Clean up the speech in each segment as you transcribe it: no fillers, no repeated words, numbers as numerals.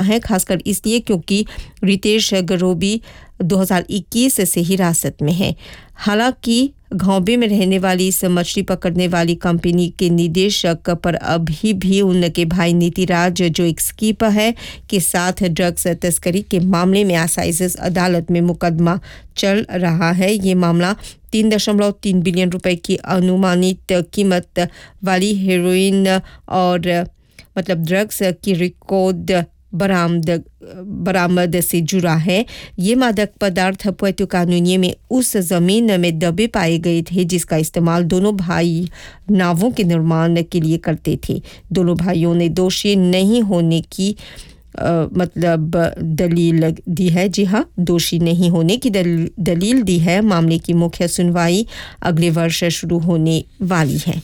है, खासकर इसलिए क्योंकि रितेश गरोबी 2021 से हिरासत में है। हालांकि घोंबे में रहने वाली इस मछली पकड़ने वाली कंपनी के निदेशक पर अभी भी उनके भाई नीतिराज, जो एक स्कीपर है, के साथ ड्रग्स तस्करी के मामले में असाइज अदालत में मुकदमा चल रहा है। ये मामला 3.3 बिलियन रुपए की अनुमानित कीमत वाली हेरोइन और ड्रग्स की रिकॉर्ड बरामद से जुड़ा है। ये मादक पदार्थ पुएर्तो कानूनिया में उस जमीन में दबे पाए गए थे जिसका इस्तेमाल दोनों भाई नावों के निर्माण के लिए करते थे। दोनों भाइयों ने दोषी नहीं होने की दलील दी है। जी हाँ, दोषी नहीं होने की दलील दी है। मामले की मुख्य सुनवाई अगले वर्ष शुरू होने वाली है।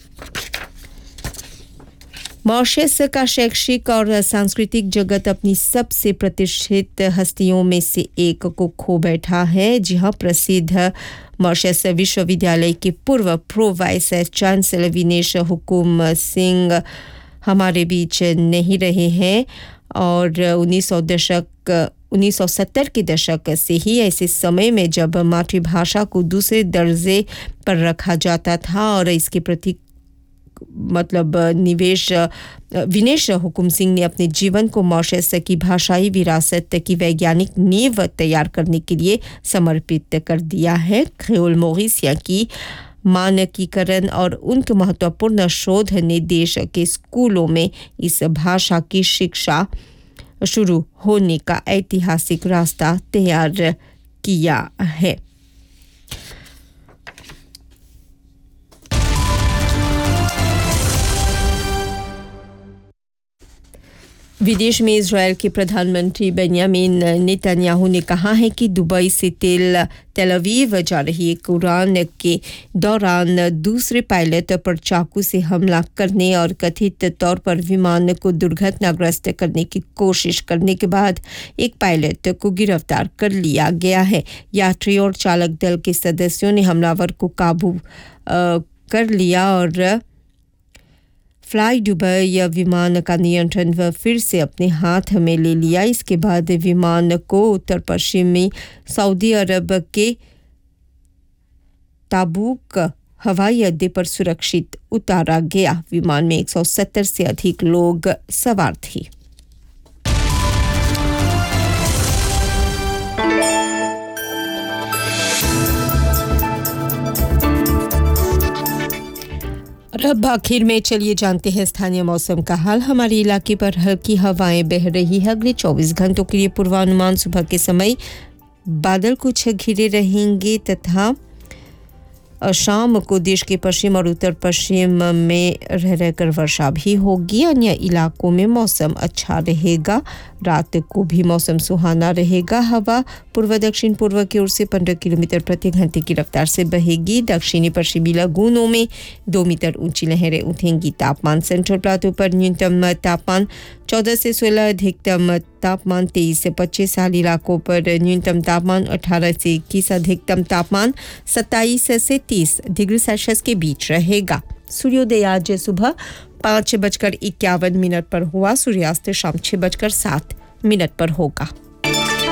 मॉरिशस का शैक्षिक और सांस्कृतिक जगत अपनी सबसे प्रतिष्ठित हस्तियों में से एक को खो बैठा है। जी हाँ, प्रसिद्ध मॉरिशस विश्वविद्यालय के पूर्व pro vice chancellor Vinesh Hukum Singh हमारे बीच नहीं रहे हैं और 1970 के दशक से ही ऐसे समय में जब मातृभाषा को दूसरे दर्जे पर रखा जाता था और इसके प्रति विनेश हुकुम सिंह ने अपने जीवन को मॉरिशस की भाषाई विरासत की वैज्ञानिक नींव तैयार करने के लिए समर्पित कर दिया है। क्रेओल मॉरिसिया की मानकीकरण और उनके महत्वपूर्ण शोध ने देश के स्कूलों में इस भाषा की शिक्षा शुरू होने का ऐतिहासिक रास्ता तैयार किया है। विदेश में इजराइल के प्रधानमंत्री बेंयामिन नेतन्याहू ने कहा है कि दुबई से तेल अवीव जा रही एक उड़ान के दौरान दूसरे पायलट पर चाकू से हमला करने और कथित तौर पर विमान को दुर्घटनाग्रस्त करने की कोशिश करने के बाद एक पायलट को गिरफ्तार कर लिया गया है। यात्री और चालक दल के सदस्यों ने हमलावर को काबू कर लिया और फ्लाई दुबई विमान का नियंत्रण फिर से अपने हाथ में ले लिया। इसके बाद विमान को उत्तर पश्चिमी सऊदी अरब के ताबूक हवाई अड्डे पर सुरक्षित उतारा गया। विमान में 170 से अधिक लोग सवार थे। अब आखिर में चलिए जानते हैं स्थानीय मौसम का हाल। हमारे इलाके पर हल्की हवाएं बह रही है। अगले 24 घंटों के लिए पूर्वानुमान सुबह के समय बादल कुछ घिरे रहेंगे तथा शाम को देश के पश्चिम और उत्तर पश्चिम में रहकर वर्षा भी होगी। अन्य इलाकों में मौसम अच्छा रहेगा। रात को भी मौसम सुहाना रहेगा। हवा पूर्व दक्षिण पूर्व की ओर से 15 किलोमीटर प्रति घंटे की रफ्तार से बहेगी। दक्षिणी पश्चिमी लगूनों में 2 मीटर ऊंची लहरें उठेंगी। तापमान सेंट्रल प्लाटो पर न्यूनतम तापमान 14 से 16, अधिकतम तापमान 23 से 25, साल इलाकों पर न्यूनतम तापमान 18 से 21, अधिकतम तापमान 27 से 30 डिग्री सेल्सियस के बीच रहेगा। सूर्योदय आज सुबह 5:51 पर हुआ। सूर्यास्त शाम 6:07 पर होगा।